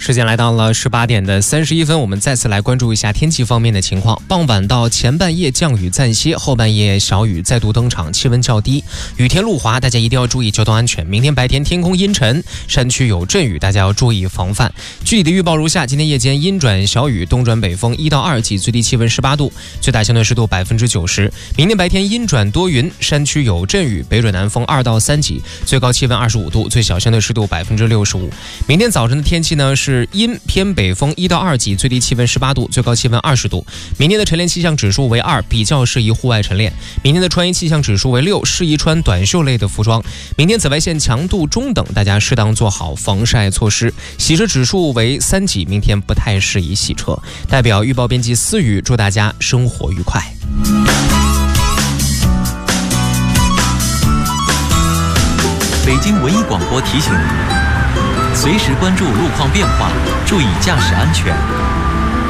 时间来到了18点的31分，我们再次来关注一下天气方面的情况。傍晚到前半夜降雨暂歇，后半夜小雨再度登场，气温较低，雨天路滑，大家一定要注意交通安全。明天白天天空阴沉，山区有阵雨，大家要注意防范。具体的预报如下：今天夜间阴转小雨，东转北风1到2级，最低气温18度，最大相对湿度90%。明天白天阴转多云，山区有阵雨，北转南风2到3级，最高气温25度，最小相对湿度65%。明天早晨的天气呢是阴偏北风1到2级，最低气温18度，最高气温20度。明天的晨练气象指数为2，比较适宜户外晨练。明天的穿衣气象指数为6，适宜穿短袖类的服装。明天紫外线强度中等，大家适当做好防晒措施。洗车指数为3级，明天不太适宜洗车。代表预报编辑思雨，祝大家生活愉快。 北京文艺广播提醒您，随时关注路况变化，注意驾驶安全。